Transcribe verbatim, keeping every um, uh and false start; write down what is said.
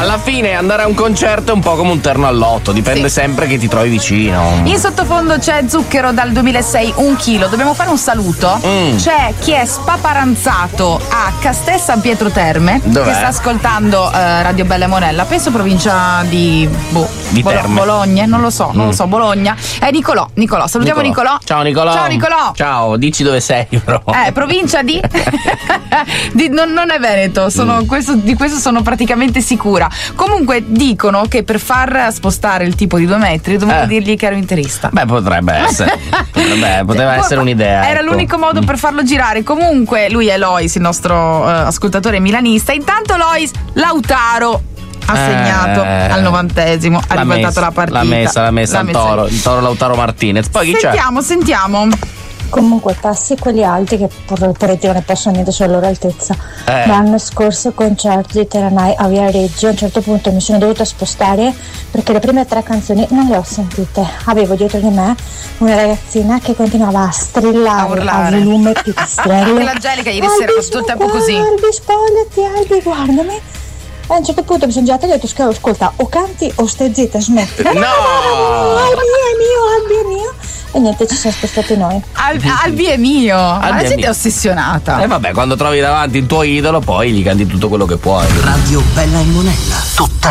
Alla fine andare a un concerto è un po' come un terno all'otto, dipende Sì. sempre che ti trovi vicino. In sottofondo c'è Zucchero dal duemilasei, un chilo. Dobbiamo fare un saluto. Mm. C'è chi è spaparanzato a Castel San Pietro Terme. Dov'è? Che sta ascoltando eh, Radio Bella e Monella. Penso provincia di boh, Di Terme. Bologna, non lo so, non Mm. lo so, Bologna. È Nicolò, Nicolò. Salutiamo Nicolò. Ciao Nicolò. Ciao Nicolò. Ciao, dici dove sei però. Eh, provincia di, di- non, non è Veneto, sono, Mm. questo, di questo sono praticamente sicura. Comunque dicono che per far spostare il tipo di due metri dovevo Eh. dirgli che ero interista. Beh, potrebbe essere. Potrebbe, poteva Cioè, essere un'idea. Era ecco. l'unico modo per farlo girare. Comunque lui è Lois, il nostro eh, ascoltatore milanista. Intanto Lois, Lautaro ha Eh, segnato al novantesimo, ha L'ha ribaltato messa, la partita. L'ha messa, l'ha messa il toro, il toro Lautaro Martinez. Poi chi c'è? Sentiamo, sentiamo. Comunque passi quelli alti che poveretti non ne possono niente sulla loro altezza. Eh. L'anno scorso concerto di Teranai a Via Reggio, a un certo punto mi sono dovuta spostare perché le prime tre canzoni non le ho sentite. Avevo dietro di me una ragazzina che continuava a strillare A a, urlare. volume pipistrello. Anche l'Angelica ieri sera Albi, ha fatto tutto il tempo sono così. qua, Albi, spogliati, Albi, guardami. E a un certo punto mi sono girata e ho detto: "Scusa, ascolta, o canti o stai zitta, smetti." No! Albi è mio, Albi è mio. E niente, ci siamo spostati noi. Albi, Albi è mio. Albi La è gente mio. è ossessionata. E vabbè, quando trovi davanti il tuo idolo, poi gli canti tutto quello che puoi. Radio Bella e Monella. Tutta